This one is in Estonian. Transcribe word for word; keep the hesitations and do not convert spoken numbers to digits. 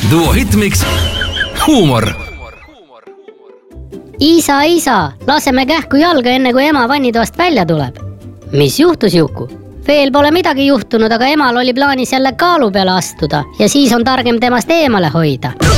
Duo Hitmix huumor. Isa, isa, laseme kähku jalga enne kui ema vannitoast välja tuleb. Mis juhtus, Juku? Veel pole midagi juhtunud, aga emal oli plaanis jälle kaalu peale astuda ja siis on targem temast eemale hoida.